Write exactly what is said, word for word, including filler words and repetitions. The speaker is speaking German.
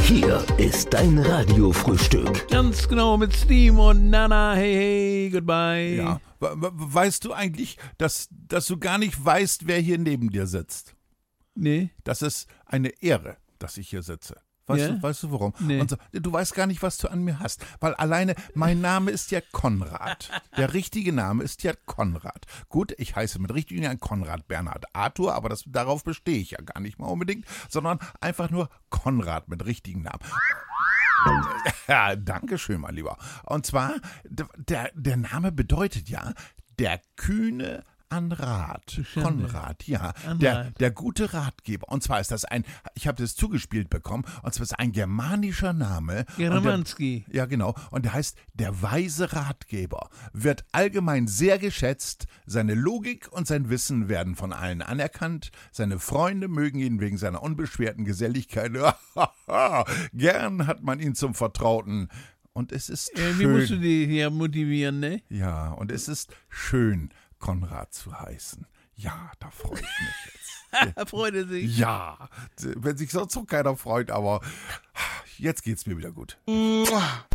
Hier ist dein Radiofrühstück. Ganz genau, mit Steam und Nana. Hey, hey, goodbye. Ja. Weißt du eigentlich, dass, dass du gar nicht weißt, wer hier neben dir sitzt? Nee. Das ist eine Ehre, dass ich hier sitze. Weißt, Ja? du, weißt du warum? Nee. Und so, du weißt gar nicht, was du an mir hast. Weil alleine, mein Name ist ja Konrad. Der richtige Name ist ja Konrad. Gut, ich heiße mit richtigen Namen Konrad Bernhard Arthur, aber das, darauf bestehe ich ja gar nicht mal unbedingt, sondern einfach nur Konrad mit richtigen Namen. Ja, danke schön, mein Lieber. Und zwar, der, der Name bedeutet ja, der kühne an Rat. Konrad, ja. Der, der gute Ratgeber. Und zwar ist das ein, ich habe das zugespielt bekommen, und zwar ist es ein germanischer Name. Geramanski. Ja, genau. Und der heißt der weise Ratgeber. Wird allgemein sehr geschätzt. Seine Logik und sein Wissen werden von allen anerkannt. Seine Freunde mögen ihn wegen seiner unbeschwerten Geselligkeit. Gern hat man ihn zum Vertrauten. Und es ist Äh, wie schön. musst du die hier motivieren, ne? Ja, und es ist schön, Konrad zu heißen. Ja, da freue ich mich jetzt. Freut er sich. Ja, wenn sich sonst noch keiner freut, aber jetzt geht's mir wieder gut.